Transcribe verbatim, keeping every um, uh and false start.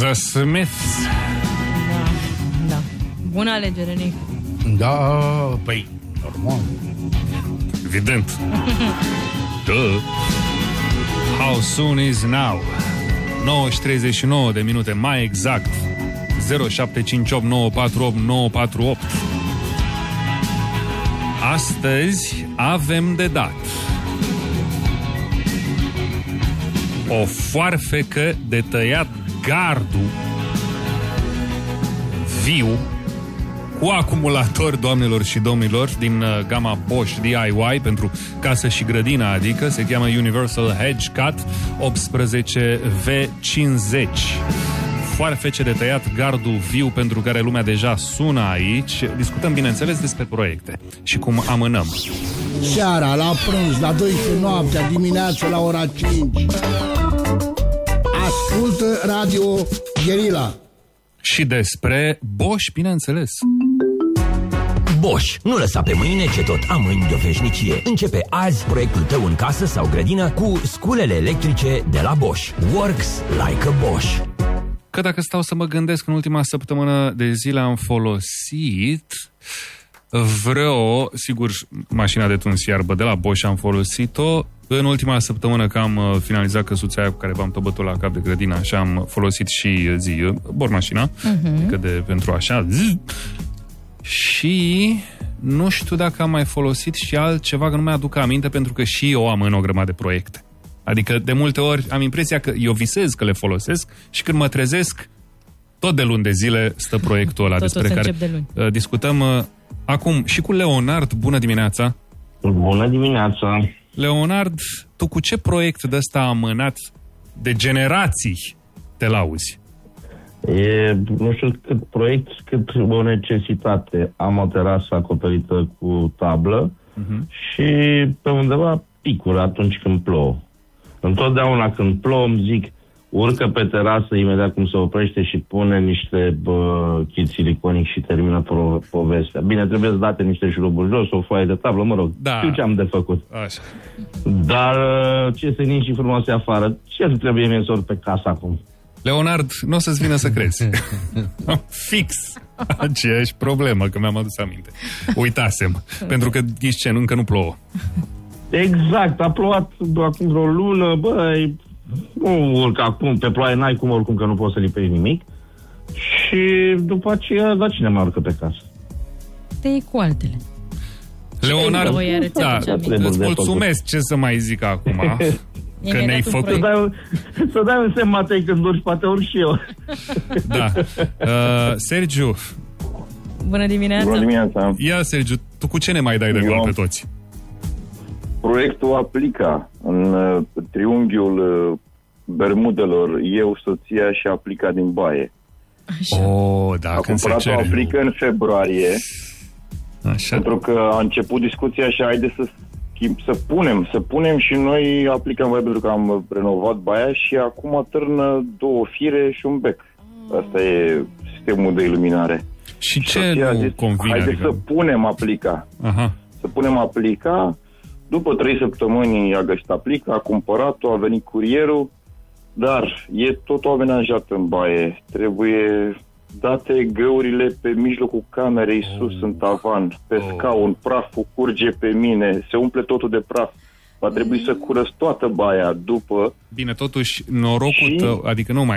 The Smiths. Da, da. Bună alegere, Nic. Da, păi, normal. Evident. Duh. How soon is now? nouă și treizeci și nouă de minute, mai exact. zero șapte cinci opt nouă patru opt nouă patru opt. Astăzi avem de dat o foarfecă de tăiat gardul viu cu acumulator, doamnelor și domnilor, din uh, gama Bosch D I Y pentru casă și grădină, adică se cheamă Universal Hedge Cut optsprezece V cincizeci. Foarfece de tăiat gardul viu pentru care lumea deja sună aici. Discutăm, bineînțeles, despre proiecte și cum amânăm. Seara, la prânz, la douăsprezece noaptea, dimineața la ora cinci. Ascultă Radio Guerilla. Și despre Bosch, bineînțeles. Bosch. Nu lăsa pe mâine ce tot amâni de o veșnicie. Începe azi proiectul tău în casă sau grădină cu sculele electrice de la Bosch. Works like a Bosch. Că dacă stau să mă gândesc, în ultima săptămână de zile am folosit vreo, sigur, mașina de tuns iarbă de la Bosch am folosit-o. În ultima săptămână că am finalizat căsuța aia cu care v-am tăbătut la cap de grădină, așa am folosit și zi, bormașina, uh-huh. adică de, pentru așa. Zi. Și nu știu dacă am mai folosit și altceva, că nu mi-aduc aminte, pentru că și eu am în o grămadă de proiecte. Adică de multe ori am impresia că eu visez că le folosesc și când mă trezesc, tot de luni de zile stă proiectul ăla despre care de discutăm uh, acum și cu Leonard. Bună dimineața! Bună dimineața! Leonard, tu cu ce proiect de ăsta amânat de generații te lauzi? E, nu știu cât proiect, cât o necesitate. Am o terasă acoperită cu tablă uh-huh. și pe undeva picură atunci când plouă. Întotdeauna când plouă îmi zic, urcă pe terasă imediat cum se oprește și pune niște bă, chit siliconic și termină po- povestea. Bine, trebuie să date niște șuruburi jos, o foaie de tablă, mă rog, da. Știu ce am de făcut. Așa. Dar ce senin și frumoase afară, ce trebuie mie să urc pe casă acum? Leonard, nu o să-ți vină să crezi. Fix aceeași problemă, că mi-am adus aminte. Uitasem, pentru că ghiși ce, încă nu plouă. Exact, a plouat acum vreo lună, băi, nu urc acum, pe ploaie n-ai cum oricum că nu poți să lipești nimic. Și după aceea, la cine mă urcă pe casă? Te iei cu altele. Leonard, da, îți mulțumesc, ce să mai zic acum, că ne-ai făcut. Să dai, să dai un semn, Matei, când urci, poate urc și eu. Da. Uh, Sergiu. Bună dimineața. Bună dimineața. Ia, Sergiu, tu cu ce ne mai dai de gol pe toți? Proiectul Aplica, în uh, triunghiul uh, Bermudelor, eu, soția și Aplica din baie. Așa. Oh, da, a cumpărat o Aplica în februarie. Așa. Pentru că a început discuția și haide să schimb, să punem, să punem și noi Aplica în baie, pentru că am renovat baia și acum atârnă două fire și un bec. Asta e sistemul de iluminare. Și ce nu zis, convine? Haide adică... să punem Aplica. Aha. Să punem Aplica. După trei săptămâni a găsit Aplica, a cumpărat-o, a venit curierul, dar e totul amenajat în baie. Trebuie date găurile pe mijlocul camerei, oh. sus în tavan, pe oh. scaun, praful curge pe mine, se umple totul de praf. Va trebui să curăț toată baia după. Bine, totuși, norocul și... tău, adică nu mai